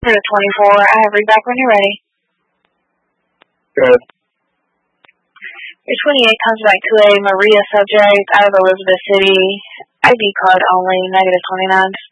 to 24. I have read back when you're ready. Good. Your 28 comes back to a Maria subject out of Elizabeth City. ID card only, -29.